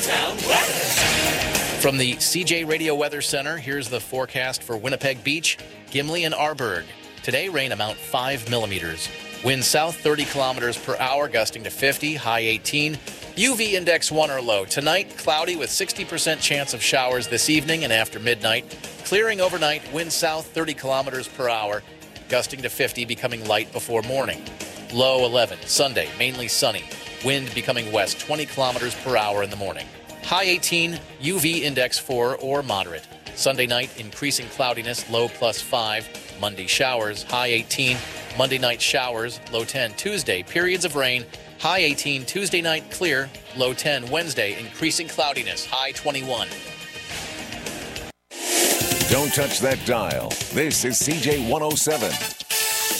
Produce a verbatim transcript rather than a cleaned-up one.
Down weather. From the C J Radio Weather Center, here's the forecast for Winnipeg Beach, Gimli, and Arborg. Today, rain amount five millimeters. Wind south thirty kilometers per hour, gusting to fifty, high eighteen. U V index one or low. Tonight, cloudy with sixty percent chance of showers this evening and after midnight. Clearing overnight, wind south thirty kilometers per hour, gusting to fifty, becoming light before morning. Low eleven. Sunday, mainly sunny. Wind becoming west twenty kilometers per hour in the morning. High eighteen, U V index four or moderate. Sunday night, increasing cloudiness, low plus five. Monday showers, high eighteen. Monday night showers, low ten. Tuesday, periods of rain, high eighteen. Tuesday night, clear, low ten. Wednesday, increasing cloudiness, high twenty-one. Don't touch that dial. This is C J one oh seven.